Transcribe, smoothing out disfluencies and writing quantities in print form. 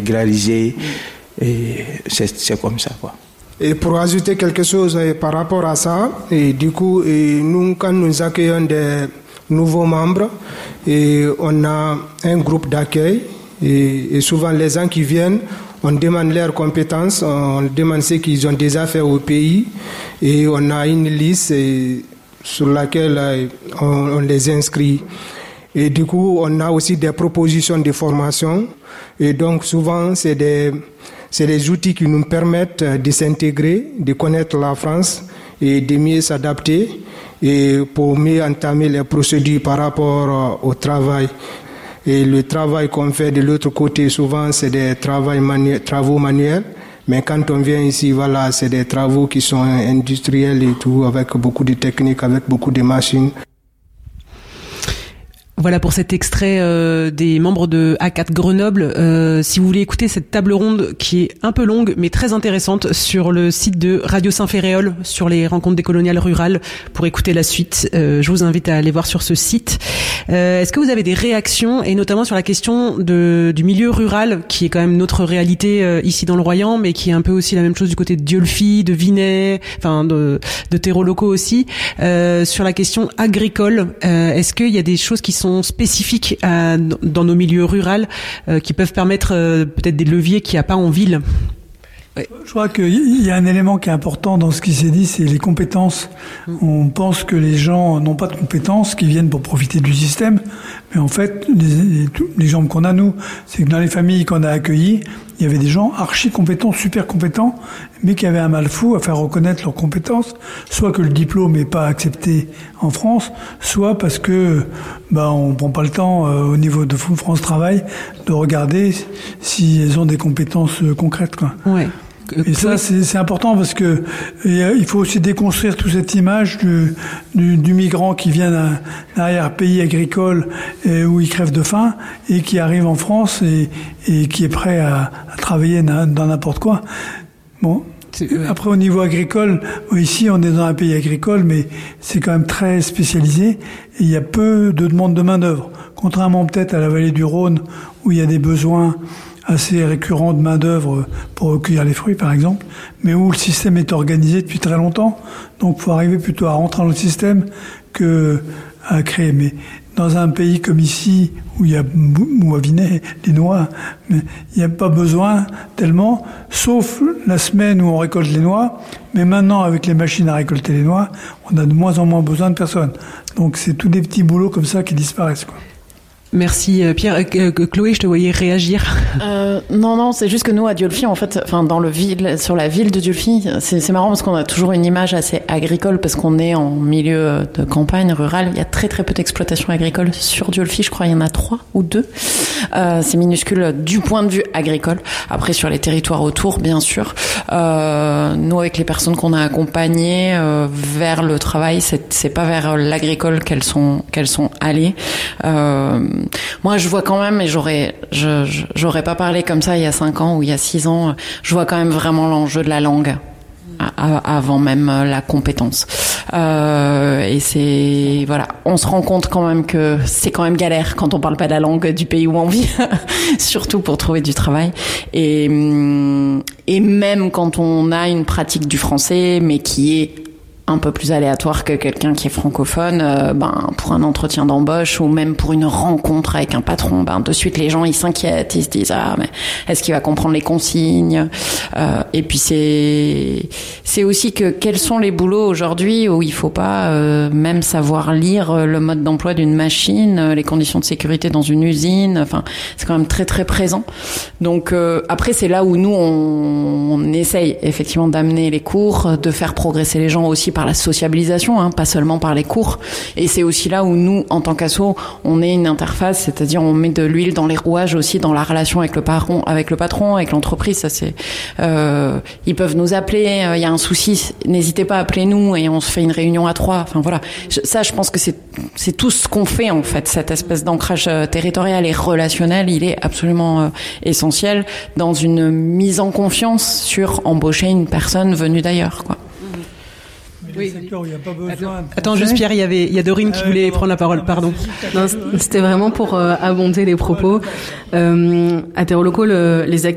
régulariser. Et c'est comme ça, quoi. Et pour ajouter quelque chose par rapport à ça, et du coup, nous, quand nous accueillons des nouveaux membres, et on a un groupe d'accueil, et souvent les gens qui viennent, on demande leurs compétences, on demande ce qu'ils ont déjà fait au pays, et on a une liste sur laquelle on les inscrit. Et du coup, on a aussi des propositions de formation, et donc souvent, c'est des outils qui nous permettent de s'intégrer, de connaître la France et de mieux s'adapter et pour mieux entamer les procédures par rapport au travail. Et le travail qu'on fait de l'autre côté, souvent, c'est des travaux manuels. Mais quand on vient ici, voilà, c'est des travaux qui sont industriels et tout, avec beaucoup de techniques, avec beaucoup de machines. Voilà pour cet extrait des membres de A4 Grenoble. Si vous voulez écouter cette table ronde qui est un peu longue mais très intéressante sur le site de Radio Saint-Ferréol sur les rencontres décoloniales rurales pour écouter la suite, je vous invite à aller voir sur ce site. Est-ce que vous avez des réactions et notamment sur la question du milieu rural qui est quand même notre réalité ici dans le Royan mais qui est un peu aussi la même chose du côté de Dieulefit, de Vinay, enfin de terreaux locaux aussi. Sur la question agricole, est-ce qu'il y a des choses qui sont spécifiques dans nos milieux ruraux qui peuvent permettre peut-être des leviers qu'il n'y a pas en ville? Je crois qu'il y a un élément qui est important dans ce qui s'est dit, c'est les compétences. On pense que les gens n'ont pas de compétences, qu'ils viennent pour profiter du système. Mais en fait, l'exemple qu'on a, nous, c'est que dans les familles qu'on a accueillies, il y avait des gens archi compétents, super compétents, mais qui avaient un mal fou à faire reconnaître leurs compétences, soit que le diplôme n'est pas accepté en France, soit parce que on prend pas le temps au niveau de France Travail de regarder si elles ont des compétences concrètes, quoi. Ouais. Et ça, c'est important parce que il faut aussi déconstruire toute cette image du migrant qui vient d'un arrière-pays agricole où il crève de faim et qui arrive en France et qui est prêt à travailler dans n'importe quoi. Bon. Après, au niveau agricole, ici, on est dans un pays agricole, mais c'est quand même très spécialisé et il y a peu de demande de main-d'œuvre. Contrairement peut-être à la vallée du Rhône où il y a des besoins assez récurrent de main-d'œuvre pour recueillir les fruits, par exemple, mais où le système est organisé depuis très longtemps. Donc, il faut arriver plutôt à rentrer dans le système que à créer. Mais dans un pays comme ici, où il y a Vinay, les noix, mais il n'y a pas besoin tellement, sauf la semaine où on récolte les noix. Mais maintenant, avec les machines à récolter les noix, on a de moins en moins besoin de personnes. Donc, c'est tous des petits boulots comme ça qui disparaissent, quoi. Merci Pierre. Chloé, je te voyais réagir. Non, c'est juste que nous à Dieulefit, en fait, enfin sur la ville de Dieulefit, c'est marrant parce qu'on a toujours une image assez agricole parce qu'on est en milieu de campagne rurale. Il y a très très peu d'exploitation agricole sur Dieulefit. Je crois il y en a 3 ou 2. C'est minuscule du point de vue agricole. Après sur les territoires autour, bien sûr. Nous avec les personnes qu'on a accompagnées vers le travail, c'est pas vers l'agricole qu'elles sont allées. Moi, je vois quand même, et j'aurais pas parlé comme ça il y a 5 ans ou il y a 6 ans, je vois quand même vraiment l'enjeu de la langue avant même la compétence. Et voilà, on se rend compte quand même que c'est quand même galère quand on parle pas la langue du pays où on vit, surtout pour trouver du travail. Et même quand on a une pratique du français, mais qui est un peu plus aléatoire que quelqu'un qui est francophone, pour un entretien d'embauche ou même pour une rencontre avec un patron, de suite les gens ils s'inquiètent, ils se disent mais est-ce qu'il va comprendre les consignes, et puis c'est aussi que quels sont les boulots aujourd'hui où il faut pas même savoir lire le mode d'emploi d'une machine, les conditions de sécurité dans une usine, enfin c'est quand même très très présent. Donc après c'est là où nous on essaye effectivement d'amener les cours, de faire progresser les gens aussi par la sociabilisation, pas seulement par les cours. Et c'est aussi là où nous, en tant qu'asso, on est une interface, c'est-à-dire on met de l'huile dans les rouages aussi dans la relation avec le patron, avec l'entreprise. Ça c'est, ils peuvent nous appeler. Il y a un souci, n'hésitez pas à appeler nous et on se fait une réunion à 3. Enfin voilà. Ça, je pense que c'est tout ce qu'on fait en fait. Cette espèce d'ancrage territorial et relationnel, il est absolument essentiel dans une mise en confiance sur embaucher une personne venue d'ailleurs, quoi. Oui. Attends, juste Pierre, il y a Dorine qui voulait prendre la parole, pardon. Non, c'était vraiment pour abonder les propos. À Terreaux Locaux, les